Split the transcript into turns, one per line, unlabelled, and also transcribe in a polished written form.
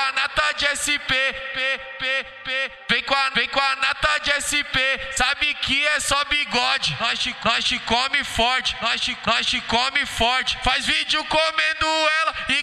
a nata de SP, vem com a nata de SP, sabe que é só bigode. Nós te come forte, nós te come forte. Faz vídeo comendo ela e